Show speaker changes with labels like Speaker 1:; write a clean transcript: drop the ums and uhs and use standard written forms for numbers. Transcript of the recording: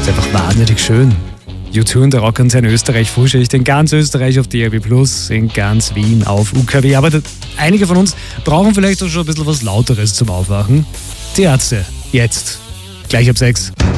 Speaker 1: ist einfach wahnsinnig schön. U2 und der Rockkonzern Österreich Frühschicht in ganz Österreich auf DRB+, in ganz Wien auf UKW. Aber einige von uns brauchen vielleicht auch schon ein bisschen was Lauteres zum Aufwachen. Die Ärzte, jetzt, gleich ab 6.